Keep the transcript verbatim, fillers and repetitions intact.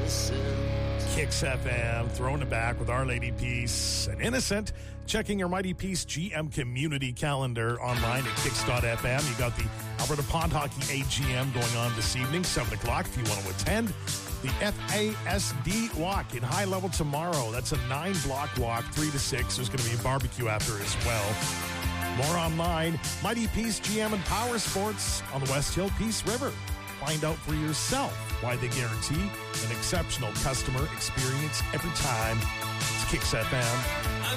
Kicks F M, throwing it back with Our Lady Peace and Innocent. Checking your Mighty Peace G M community calendar online at kicks dot f m. You got the Alberta Pond Hockey A G M going on this evening, seven o'clock if you want to attend. The F A S D walk in High Level tomorrow. That's a nine-block walk, three to six. There's going to be a barbecue after as well. More online, Mighty Peace G M and Power Sports on the West Hill Peace River. Find out for yourself why they guarantee an exceptional customer experience every time. It's Kicks F M.